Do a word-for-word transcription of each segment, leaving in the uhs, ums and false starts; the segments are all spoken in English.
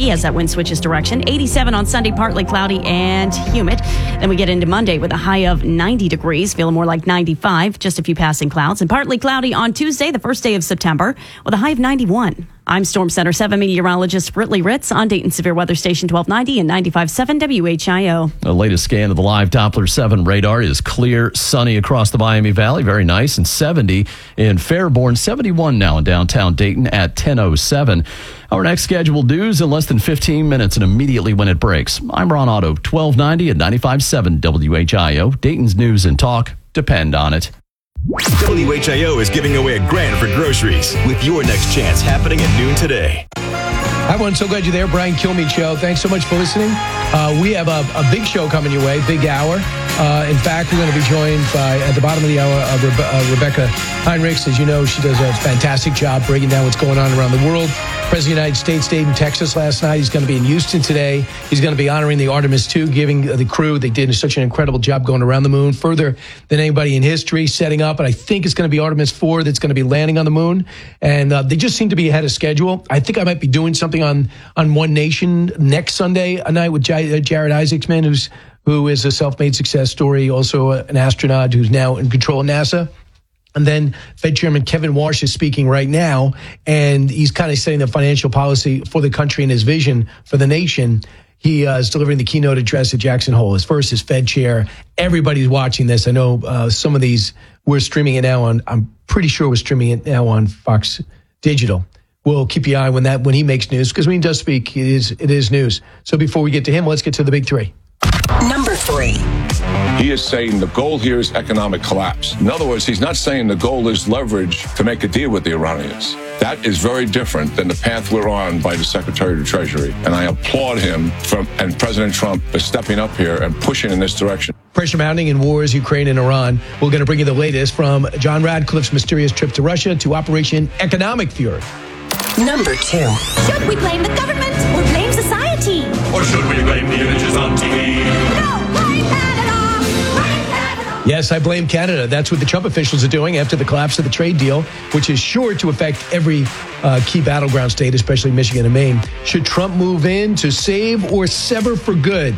foggy as that wind switches direction. eighty-seven on Sunday, partly cloudy and humid. Then we get into Monday with a high of ninety degrees, feeling more like ninety-five, just a few passing clouds. And partly cloudy on Tuesday, the first day of September, with a high of ninety-one. I'm Storm Center seven meteorologist Britley Ritz on Dayton Severe Weather Station twelve ninety and ninety-five point seven W H I O. The latest scan of the live Doppler seven radar is clear, sunny across the Miami Valley. Very nice. And seventy in Fairborn, seventy-one now in downtown Dayton at ten oh seven. Our next scheduled news in less than fifteen minutes and immediately when it breaks. I'm Ron Otto, twelve ninety and ninety-five point seven W H I O. Dayton's news and talk depend on it. W H I O is giving away a grand for groceries with your next chance happening at noon today. Hi, everyone. So glad you're there. Brian Kilmeade Show. Thanks so much for listening. Uh, we have a, a big show coming your way, big hour. Uh, in fact, we're going to be joined by, at the bottom of the hour, uh, Rebe- uh, Rebecca Heinrichs. As you know, she does a fantastic job breaking down what's going on around the world. President of the United States stayed in Texas last night. He's going to be in Houston today. He's going to be honoring the Artemis two, giving the crew, they did such an incredible job going around the moon, further than anybody in history, setting up. And I think it's going to be Artemis four that's going to be landing on the moon. And uh, they just seem to be ahead of schedule. I think I might be doing something on, on One Nation next Sunday night with J- Jared Isaacman, who's who is a self-made success story, also an astronaut who's now in control of NASA. And then Fed Chairman Kevin Warsh is speaking right now, and he's kind of setting the financial policy for the country and his vision for the nation. He uh, is delivering the keynote address at Jackson Hole. His first as Fed chair. Everybody's watching this. I know uh, some of these, we're streaming it now on, I'm pretty sure we're streaming it now on Fox Digital. We'll keep your eye when that when he makes news, because when he does speak, it is it is news. So before we get to him, let's get to the big three. Number three. He is saying the goal here is economic collapse. In other words, he's not saying the goal is leverage to make a deal with the Iranians. That is very different than the path we're on by the Secretary of the Treasury. And I applaud him from, and President Trump for stepping up here and pushing in this direction. Pressure mounting in wars, Ukraine and Iran. We're going to bring you the latest from John Radcliffe's mysterious trip to Russia to Operation Economic Fury. Number two. Should we blame the government or blame society? Or should we blame the images on T V? No, blame Canada! Blame Canada! Yes, I blame Canada. That's what the Trump officials are doing after the collapse of the trade deal, which is sure to affect every uh, key battleground state, especially Michigan and Maine. Should Trump move in to save or sever for good?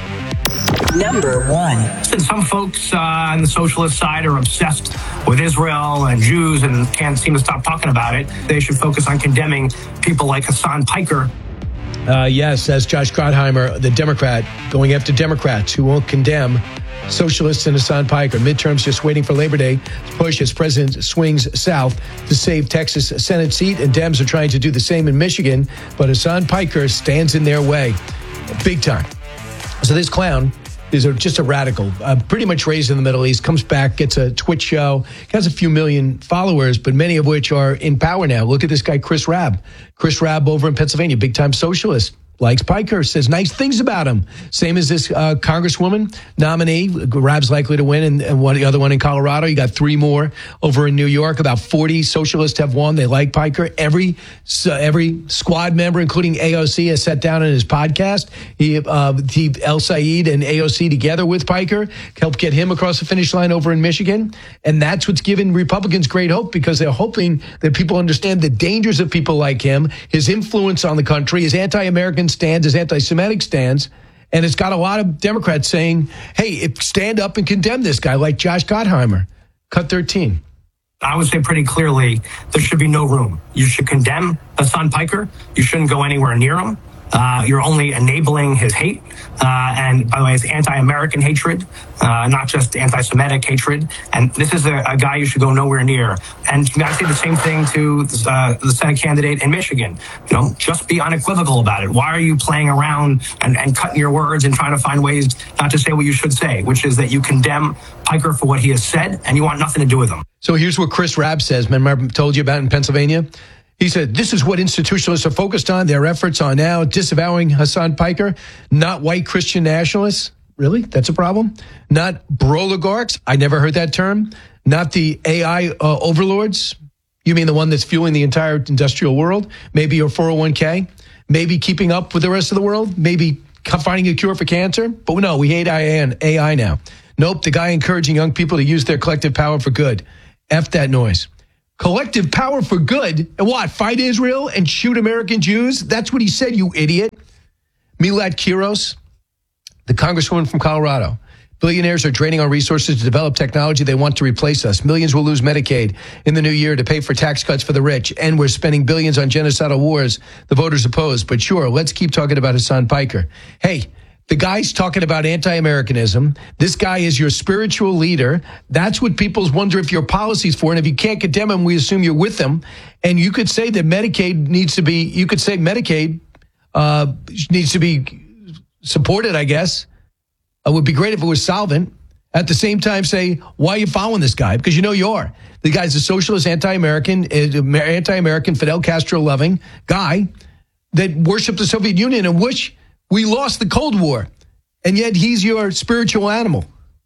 Number one. And some folks uh, on the socialist side are obsessed with Israel and Jews and can't seem to stop talking about it. They should focus on condemning people like Hassan Piker. Uh, yes, as Josh Gottheimer, the Democrat, going after Democrats who won't condemn socialists and Hassan Piker. Midterms just waiting for Labor Day to push as President swings south to save Texas Senate seat, and Dems are trying to do the same in Michigan, but Hassan Piker stands in their way big time. So this clown is a, just a radical, uh, pretty much raised in the Middle East, comes back, gets a Twitch show, has a few million followers, but many of which are in power now. Look at this guy, Chris Rabb. Chris Rabb over in Pennsylvania, big-time socialist. Likes Piker, says nice things about him. Same as this uh, Congresswoman nominee. Rabb's likely to win, and, and one, the other one in Colorado. You got three more over in New York. About forty socialists have won. They like Piker. Every uh, every squad member, including A O C, has sat down in his podcast. He, uh, he El Said and A O C together with Piker helped get him across the finish line over in Michigan. And that's what's given Republicans great hope, because they're hoping that people understand the dangers of people like him, his influence on the country, his anti-American stands, his anti-Semitic stands, and it's got a lot of Democrats saying, hey, stand up and condemn this guy, like Josh Gottheimer. Cut thirteen. I would say pretty clearly there should be no room. You should condemn Hassan Piker. You shouldn't go anywhere near him. Uh, you're only enabling his hate. Uh, and by the way, it's anti-American hatred, uh, not just anti-Semitic hatred. And this is a, a guy you should go nowhere near. And you got to say the same thing to uh, the Senate candidate in Michigan. You know, just be unequivocal about it. Why are you playing around and, and cutting your words and trying to find ways not to say what you should say, which is that you condemn Piker for what he has said and you want nothing to do with him. So here's what Chris Rabb says. Remember I told you about in Pennsylvania? He said, this is what institutionalists are focused on. Their efforts are now disavowing Hassan Piker, not white Christian nationalists. Really? That's a problem? Not broligarchs. I never heard that term. Not the A I uh, overlords. You mean the one that's fueling the entire industrial world? Maybe your four oh one k? Maybe keeping up with the rest of the world? Maybe finding a cure for cancer? But no, we hate A I now. Nope, the guy encouraging young people to use their collective power for good. F that noise. Collective power for good. And what? Fight Israel and shoot American Jews? That's what he said, you idiot. Milad Kiros, the congresswoman from Colorado. Billionaires are draining our resources to develop technology they want to replace us. Millions will lose Medicaid in the new year to pay for tax cuts for the rich. And we're spending billions on genocidal wars the voters oppose. But sure, let's keep talking about Hassan Piker. Hey, the guy's talking about anti-Americanism. This guy is your spiritual leader. That's what people wonder if your policy's for. And if you can't condemn him, we assume you're with him. And you could say that Medicaid needs to be, you could say Medicaid uh, needs to be supported, I guess. It would be great if it was solvent. At the same time, say, why are you following this guy? Because you know you are. The guy's a socialist, anti-American, anti-American, Fidel Castro-loving guy that worshiped the Soviet Union and wish we lost the Cold War. And yet he's your spiritual animal.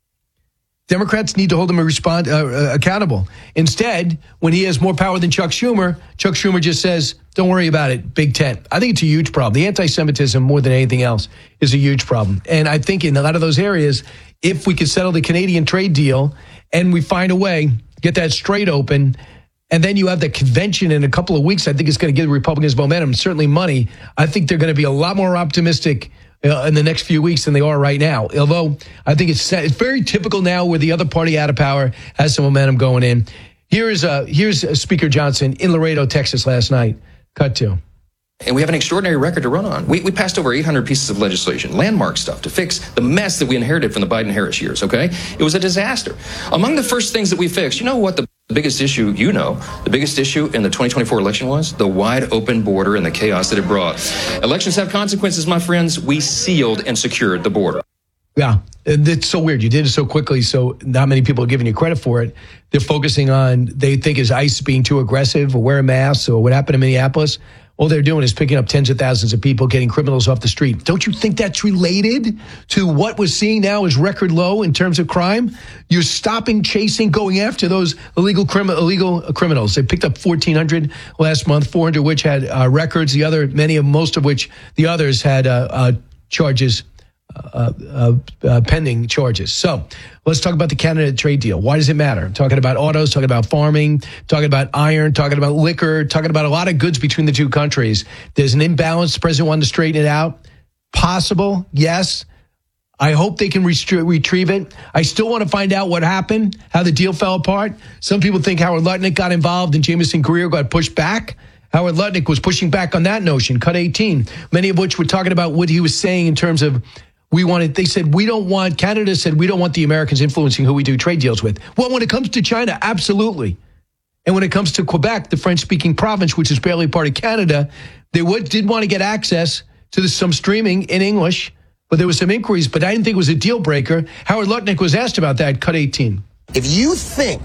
Democrats need to hold him respond, uh, accountable. Instead, when he has more power than Chuck Schumer, Chuck Schumer just says, don't worry about it, Big Tent. I think it's a huge problem. The anti-Semitism, more than anything else, is a huge problem. And I think in a lot of those areas, if we could settle the Canadian trade deal and we find a way, get that straight open, and then you have the convention in a couple of weeks, I think it's going to give the Republicans momentum, certainly money. I think they're going to be a lot more optimistic Uh, in the next few weeks than they are right now. Although I think it's it's very typical now where the other party out of power has some momentum going in. Here is uh, here's Speaker Johnson in Laredo, Texas last night. Cut to. And we have an extraordinary record to run on. We, we passed over eight hundred pieces of legislation, landmark stuff, to fix the mess that we inherited from the Biden-Harris years, okay? It was a disaster. Among the first things that we fixed, you know what the biggest issue, you know, the biggest issue in the twenty twenty-four election was? The wide open border and the chaos that it brought. Elections have consequences, my friends. We sealed and secured the border. Yeah, it's so weird. You did it so quickly, so not many people are giving you credit for it. They're focusing on, they think is ICE being too aggressive or wearing masks or what happened in Minneapolis. All they're doing is picking up tens of thousands of people, getting criminals off the street. Don't you think that's related to what we're seeing now is record low in terms of crime? You're stopping, chasing, going after those illegal crim- illegal criminals. They picked up fourteen hundred last month, four hundred which had uh, records. The other, many of most of which, the others had uh, uh, charges. Uh, uh, uh, pending charges. So let's talk about the Canada trade deal. Why does it matter? I'm talking about autos, talking about farming, talking about iron, talking about liquor, talking about a lot of goods between the two countries. There's an imbalance. The president wanted to straighten it out. Possible, yes. I hope they can restre- retrieve it. I still want to find out what happened, how the deal fell apart. Some people think Howard Lutnick got involved and Jameson Greer got pushed back. Howard Lutnick was pushing back on that notion. Cut eighteen, many of which were talking about what he was saying in terms of we wanted, they said, we don't want, Canada said, we don't want the Americans influencing who we do trade deals with. Well, when it comes to China, absolutely. And when it comes to Quebec, the French-speaking province, which is barely part of Canada, they would, did want to get access to the, some streaming in English, but there was some inquiries, but I didn't think it was a deal breaker. Howard Lutnick was asked about that, cut eighteen. If you think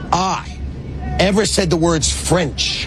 I ever said the words French,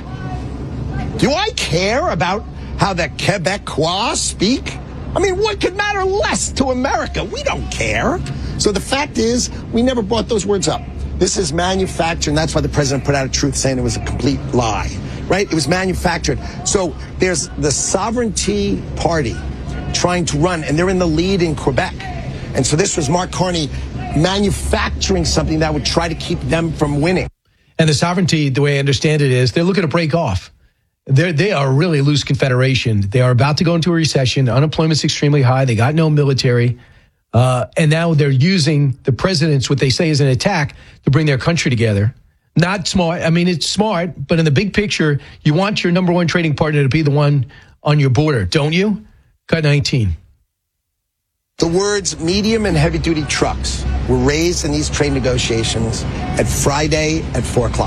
do I care about how the Quebecois speak? I mean, what could matter less to America? We don't care. So the fact is, we never brought those words up. This is manufactured, and that's why the president put out a truth saying it was a complete lie, right? It was manufactured. So there's the Sovereignty Party trying to run, and they're in the lead in Quebec. And so this was Mark Carney manufacturing something that would try to keep them from winning. And the Sovereignty, the way I understand it, is they're looking to break off. They're, they are a really loose confederation. They are about to go into a recession. Unemployment's extremely high. They got no military. Uh, and now they're using the president's, what they say is an attack, to bring their country together. Not smart. I mean, it's smart, but in the big picture, you want your number one trading partner to be the one on your border, don't you? Cut nineteen. The words medium and heavy duty trucks were raised in these trade negotiations at Friday at four o'clock.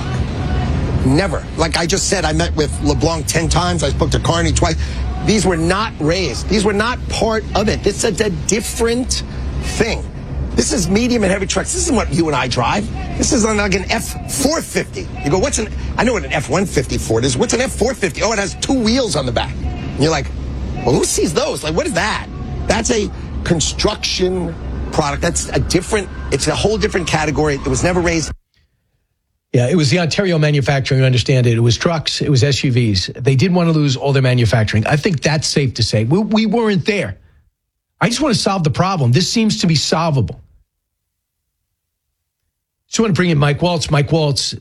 Never. Like I just said, I met with LeBlanc ten times. I spoke to Carney twice. These were not raised. These were not part of it. This is a different thing. This is medium and heavy trucks. This isn't what you and I drive. This is on like an F four fifty. You go, what's an, I know what an F one fifty Ford is. What's an F four fifty? Oh, it has two wheels on the back. And you're like, well, who sees those? Like, what is that? That's a construction product. That's a different, it's a whole different category. It was never raised. Yeah, it was the Ontario manufacturing, you understand it. It was trucks, it was S U Vs. They didn't want to lose all their manufacturing. I think that's safe to say. We, we weren't there. I just want to solve the problem. This seems to be solvable. Just want to bring in Mike Waltz. Mike Waltz,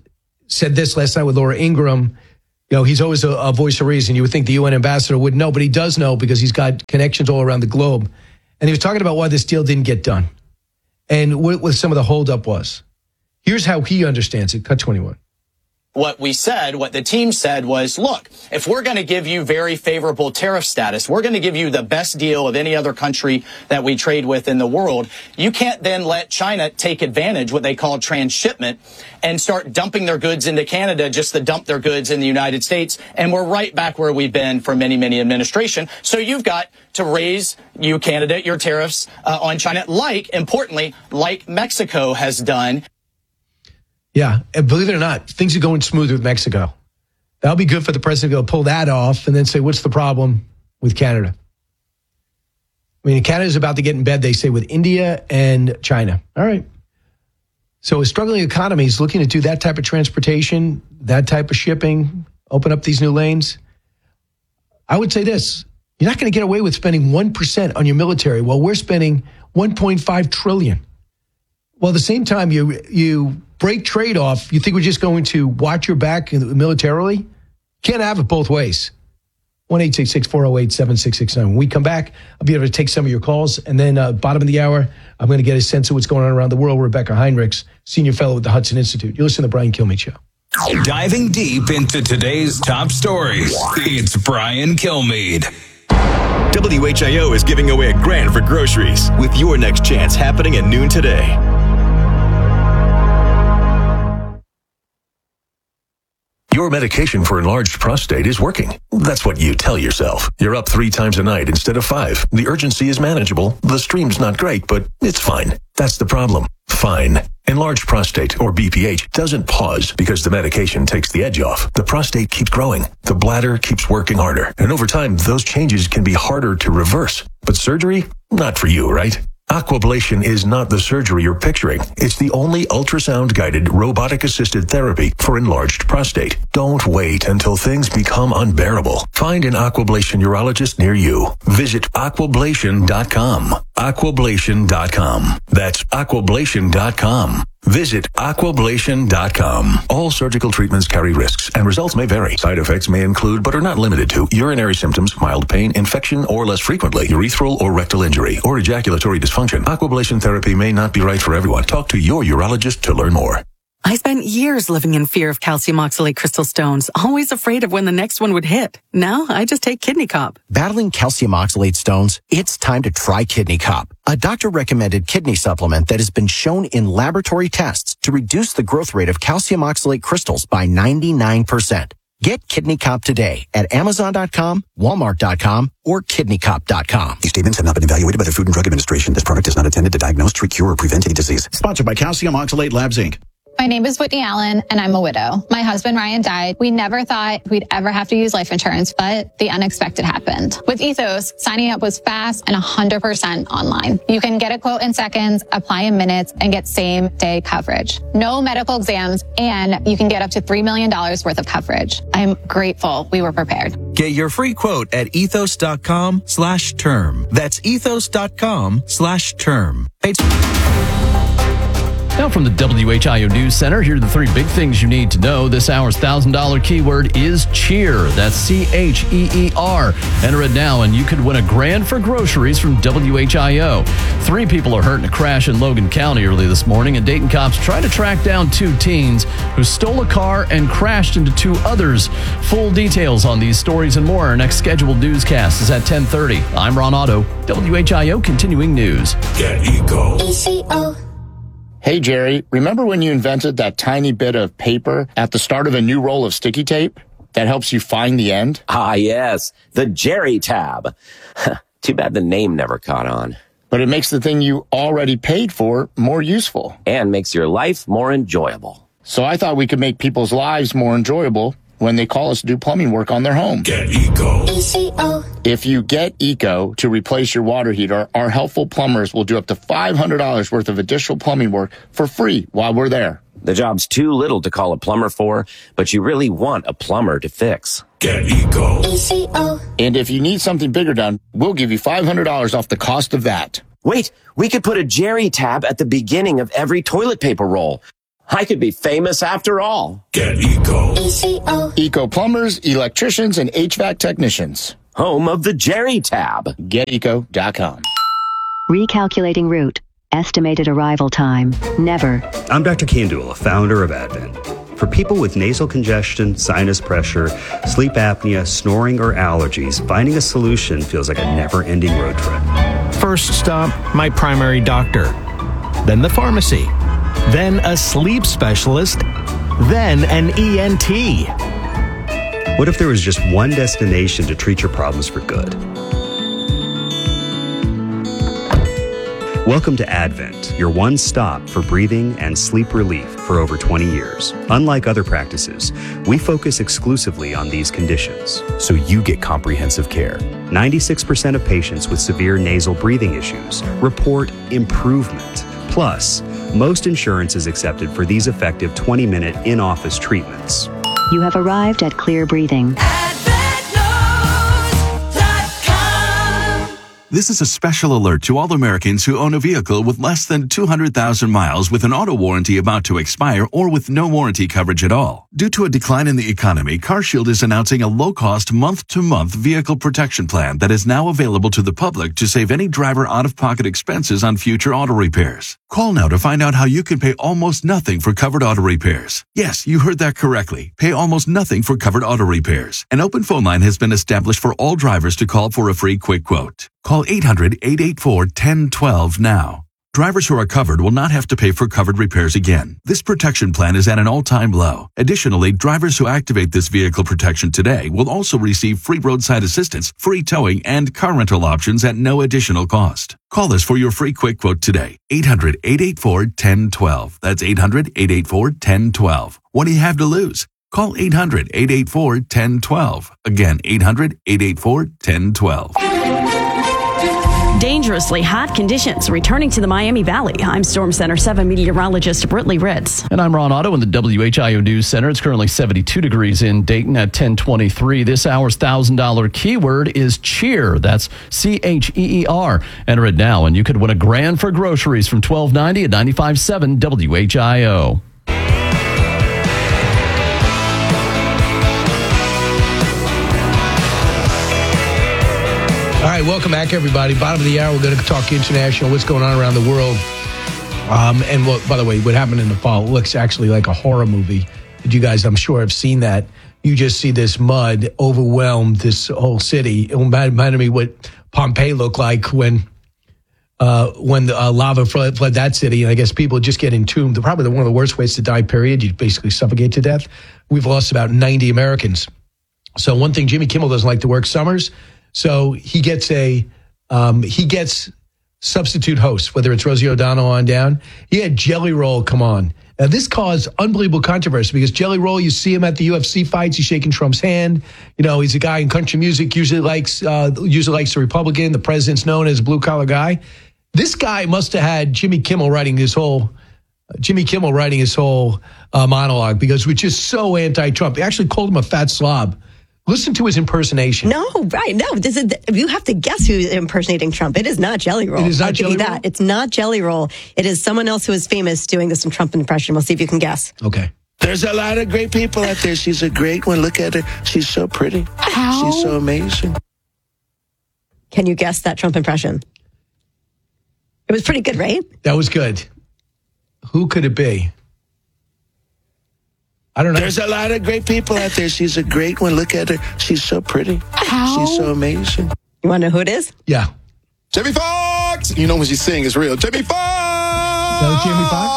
said this last night with Laura Ingraham. You know, he's always a, a voice of reason. You would think the U N ambassador wouldn't know, but he does know because he's got connections all around the globe. And he was talking about why this deal didn't get done and what, what some of the holdup was. Here's how he understands it. Cut twenty-one. What we said, what the team said was, look, if we're going to give you very favorable tariff status, we're going to give you the best deal of any other country that we trade with in the world. You can't then let China take advantage, what they call transshipment, and start dumping their goods into Canada just to dump their goods in the United States. And we're right back where we've been for many, many administration. So you've got to raise, you Canada, your tariffs uh, on China, like, importantly, like Mexico has done. Yeah, and believe it or not, things are going smooth with Mexico. That'll be good for the president to go pull that off and then say, what's the problem with Canada? I mean, Canada's about to get in bed, they say, with India and China. All right. So a struggling economy is looking to do that type of transportation, that type of shipping, open up these new lanes. I would say this, you're not going to get away with spending one percent on your military while we're spending one point five trillion dollars. Well, at the same time, you you break trade off. You think we're just going to watch your back militarily? Can't have it both ways. one eight six six, four oh eight, seven six six nine. When we come back, I'll be able to take some of your calls. And then uh, bottom of the hour, I'm going to get a sense of what's going on around the world. Rebecca Heinrichs, senior fellow at the Hudson Institute. You listen to the Brian Kilmeade Show. Diving deep into today's top stories, it's Brian Kilmeade. W H I O is giving away a grand for groceries with your next chance happening at noon today. Your medication for enlarged prostate is working. That's what you tell yourself. You're up three times a night instead of five. The urgency is manageable. The stream's not great, but it's fine. That's the problem. Fine. Enlarged prostate, or B P H, doesn't pause because the medication takes the edge off. The prostate keeps growing. The bladder keeps working harder. And over time, those changes can be harder to reverse. But surgery? Not for you, right? Aquablation is not the surgery you're picturing. It's the only ultrasound-guided, robotic-assisted therapy for enlarged prostate. Don't wait until things become unbearable. Find an Aquablation urologist near you. Visit aquablation dot com. aquablation dot com. That's aquablation dot com. Visit aquablation dot com. All surgical treatments carry risks, and results may vary. Side effects may include, but are not limited to, urinary symptoms, mild pain, infection, or less frequently, urethral or rectal injury, or ejaculatory dysfunction. Aquablation therapy may not be right for everyone. Talk to your urologist to learn more. I spent years living in fear of calcium oxalate crystal stones, always afraid of when the next one would hit. Now I just take Kidney Cop. Battling calcium oxalate stones? It's time to try Kidney Cop, a doctor-recommended kidney supplement that has been shown in laboratory tests to reduce the growth rate of calcium oxalate crystals by ninety-nine percent. Get Kidney Cop today at amazon dot com, walmart dot com, or kidney cop dot com. These statements have not been evaluated by the Food and Drug Administration. This product is not intended to diagnose, treat, cure, or prevent any disease. Sponsored by Calcium Oxalate Labs, Incorporated. My name is Whitney Allen, and I'm a widow. My husband, Ryan, died. We never thought we'd ever have to use life insurance, but the unexpected happened. With Ethos, signing up was fast and one hundred percent online. You can get a quote in seconds, apply in minutes, and get same-day coverage. No medical exams, and you can get up to three million dollars worth of coverage. I'm grateful we were prepared. Get your free quote at ethos dot com slash term. That's ethos dot com slash term. Now from the W H I O News Center, here are the three big things you need to know. This hour's one thousand dollars keyword is cheer. That's C H E E R. Enter it now and you could win a grand for groceries from W H I O. Three people are hurt in a crash in Logan County early this morning, and Dayton cops try to track down two teens who stole a car and crashed into two others. Full details on these stories and more. Our next scheduled newscast is at ten thirty. I'm Ron Otto, W H I O Continuing News. Get Eco. E C O. Hey, Jerry, remember when you invented that tiny bit of paper at the start of a new roll of sticky tape that helps you find the end? Ah, yes, the Jerry tab. Too bad the name never caught on. But it makes the thing you already paid for more useful. And makes your life more enjoyable. So I thought we could make people's lives more enjoyable when they call us to do plumbing work on their home. Get Eco. E C O. If you get Eco to replace your water heater, our helpful plumbers will do up to five hundred dollars worth of additional plumbing work for free while we're there. The job's too little to call a plumber for, but you really want a plumber to fix. Get Eco. E C O. And if you need something bigger done, we'll give you five hundred dollars off the cost of that. Wait, we could put a Jerry tab at the beginning of every toilet paper roll. I could be famous after all. Get Eco. Eco plumbers, electricians, and H V A C technicians. Home of the Jerry Tab. Get eco dot com. Recalculating route. Estimated arrival time. Never. I'm Doctor Kandula, founder of Advent. For people with nasal congestion, sinus pressure, sleep apnea, snoring, or allergies, finding a solution feels like a never-ending road trip. First stop, my primary doctor. Then the pharmacy. Then a sleep specialist. Then an E N T. What if there was just one destination to treat your problems for good? Welcome to Advent, your one stop for breathing and sleep relief for over twenty years. Unlike other practices, we focus exclusively on these conditions, so you get comprehensive care. ninety-six percent of patients with severe nasal breathing issues report improvement. Plus, most insurance is accepted for these effective twenty-minute in-office treatments. You have arrived at Clear Breathing. This is a special alert to all Americans who own a vehicle with less than two hundred thousand miles with an auto warranty about to expire or with no warranty coverage at all. Due to a decline in the economy, CarShield is announcing a low-cost month-to-month vehicle protection plan that is now available to the public to save any driver out-of-pocket expenses on future auto repairs. Call now to find out how you can pay almost nothing for covered auto repairs. Yes, you heard that correctly. Pay almost nothing for covered auto repairs. An open phone line has been established for all drivers to call for a free quick quote. Call eight hundred, eight eight four, one zero one two now. Drivers who are covered will not have to pay for covered repairs again. This protection plan is at an all-time low. Additionally, drivers who activate this vehicle protection today will also receive free roadside assistance, free towing, and car rental options at no additional cost. Call us for your free quick quote today. eight hundred, eight eight four, one zero one two. That's eight hundred, eight eight four, one zero one two. What do you have to lose? Call eight hundred, eight eight four, one zero one two. Again, eight hundred, eight eight four, one zero one two. Dangerously hot conditions returning to the Miami Valley. I'm Storm Center seven meteorologist Brittany Ritz. And I'm Ron Otto in the W H I O News Center. It's currently seventy-two degrees in Dayton at ten twenty-three. This hour's one thousand dollars keyword is cheer. That's C H E E R. Enter it now and you could win a grand for groceries from twelve ninety at ninety-five point seven W H I O. All right, welcome back, everybody. Bottom of the hour, we're going to talk international, what's going on around the world. Um, and what, by the way, what happened in Nepal looks actually like a horror movie. You guys, I'm sure, have seen that. You just see this mud overwhelm this whole city. It reminded me what Pompeii looked like when uh, when the uh, lava fled, fled that city. And I guess people just get entombed. Probably one of the worst ways to die, period. You basically suffocate to death. We've lost about ninety Americans. So one thing, Jimmy Kimmel doesn't like to work summers. So he gets a um, he gets substitute hosts, whether it's Rosie O'Donnell on down. He had Jelly Roll come on. Now, this caused unbelievable controversy because Jelly Roll, you see him at the U F C fights. He's shaking Trump's hand. You know, he's a guy in country music, usually likes uh, usually likes the Republican. The president's known as a blue-collar guy. This guy must have had Jimmy Kimmel writing his whole uh, Jimmy Kimmel writing his whole uh, monologue because it was just so anti-Trump. They actually called him a fat slob. Listen to his impersonation. No, right. No, this is, you have to guess who's impersonating Trump. It is not Jelly Roll. It is not I'll Jelly give you Roll? that. It's not Jelly Roll. It is someone else who is famous doing this Trump impression. We'll see if you can guess. Okay. There's a lot of great people out there. She's a great one. Look at her. She's so pretty. How? She's so amazing. Can you guess that Trump impression? It was pretty good, right? That was good. Who could it be? I don't know. There's a lot of great people out there. She's a great one. Look at her. She's so pretty. How? She's so amazing. You want to know who it is? Yeah. Jamie Foxx. You know when she's singing, it's real. Jamie Foxx. That was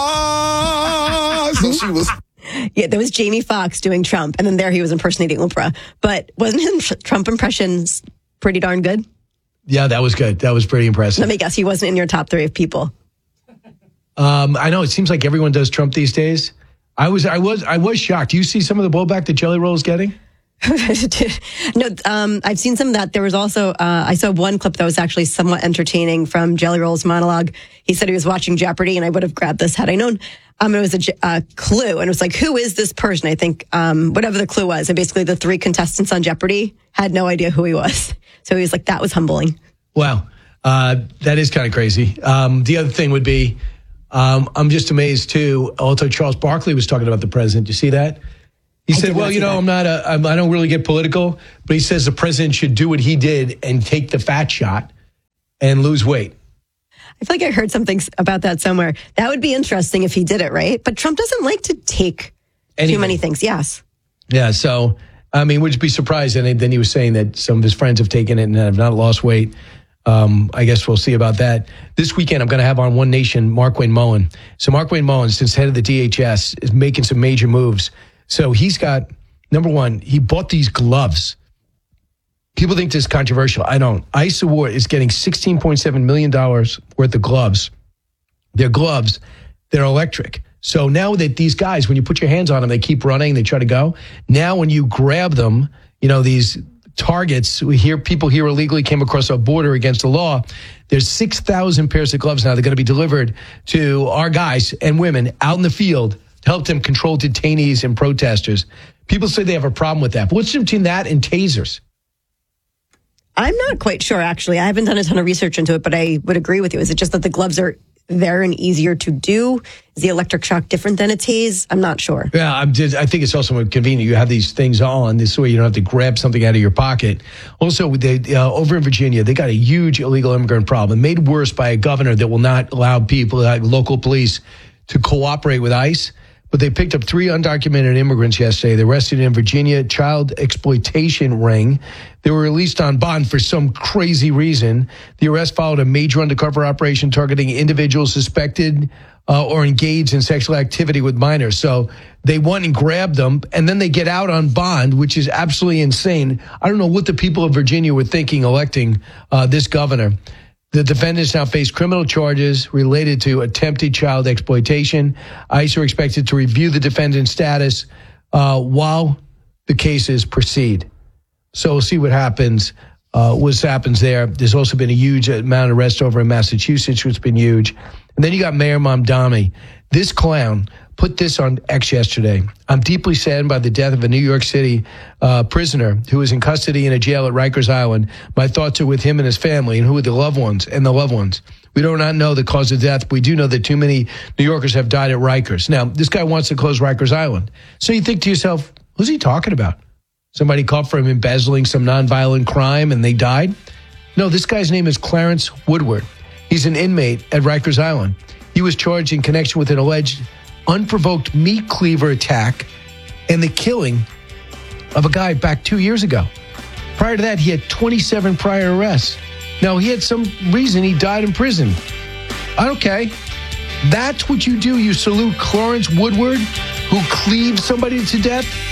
Jamie Foxx? So she was. Yeah, there was Jamie Foxx doing Trump, and then there he was impersonating Oprah. But wasn't his Trump impressions pretty darn good? Yeah, that was good. That was pretty impressive. Let me guess, he wasn't in your top three of people. Um, I know it seems like everyone does Trump these days. I was, I was, I was shocked. Do you see some of the blowback that Jelly Roll is getting? No, um, I've seen some of that. There was also, uh, I saw one clip that was actually somewhat entertaining from Jelly Roll's monologue. He said he was watching Jeopardy, and I would have grabbed this had I known. Um, it was a uh, clue, and it was like, who is this person? I think, um, whatever the clue was. And basically the three contestants on Jeopardy had no idea who he was. So he was like, that was humbling. Wow. Uh, that is kind of crazy. Um, the other thing would be, Um, I'm just amazed, too. Also, Charles Barkley was talking about the president. You see that? He I said, well, you know, that. I'm not a, I'm, I don't really get political, but he says the president should do what he did and take the fat shot and lose weight. I feel like I heard something about that somewhere. That would be interesting if he did it, right? But Trump doesn't like to take Anything. too many things. Yes. Yeah. So, I mean, would you be surprised? And then he was saying that some of his friends have taken it and have not lost weight. Um, I guess we'll see about that. This weekend, I'm going to have on One Nation Markwayne Mullin. So Markwayne Mullin, since head of the D H S, is making some major moves. So he's got, number one, he bought these gloves. People think this is controversial. I don't. ICE Award is getting sixteen point seven million dollars worth of gloves. They're gloves. They're electric. So now that these guys, when you put your hands on them, they keep running, they try to go. Now when you grab them, you know, these targets, we hear people here illegally came across our border against the law. There's six thousand pairs of gloves now that are going to be delivered to our guys and women out in the field to help them control detainees and protesters. People say they have a problem with that. But what's between that and tasers? I'm not quite sure, actually. I haven't done a ton of research into it, but I would agree with you. Is it just that the gloves are there and easier to do? Is the electric shock different than a tase? I'm not sure. Yeah, I'm just, I think it's also convenient. You have these things on. This way you don't have to grab something out of your pocket. Also, they, uh, over in Virginia, they got a huge illegal immigrant problem, made worse by a governor that will not allow people, like local police, to cooperate with ICE. But they picked up three undocumented immigrants yesterday. They arrested in Virginia, child exploitation ring. They were released on bond for some crazy reason. The arrest followed a major undercover operation targeting individuals suspected uh, or engaged in sexual activity with minors. So they went and grabbed them, and then they get out on bond, which is absolutely insane. I don't know what the people of Virginia were thinking electing uh, this governor. The defendants now face criminal charges related to attempted child exploitation. ICE are expected to review the defendant's status uh, while the cases proceed. So we'll see what happens. Uh, what happens there. There's also been a huge amount of arrests over in Massachusetts, which has been huge. And then you got Mayor Mamdani. This clown put this on X yesterday. I'm deeply saddened by the death of a New York City uh, prisoner who is in custody in a jail at Rikers Island. My thoughts are with him and his family and who are the loved ones and the loved ones. We do not know the cause of death, but we do know that too many New Yorkers have died at Rikers. Now, this guy wants to close Rikers Island. So you think to yourself, who's he talking about? Somebody caught for him embezzling some nonviolent crime and they died? No, this guy's name is Clarence Woodward. He's an inmate at Rikers Island. He was charged in connection with an alleged unprovoked meat cleaver attack and the killing of a guy back two years ago. Prior to that, he had twenty-seven prior arrests. Now, he had some reason he died in prison. Okay, that's what you do. You salute Clarence Woodward, who cleaved somebody to death?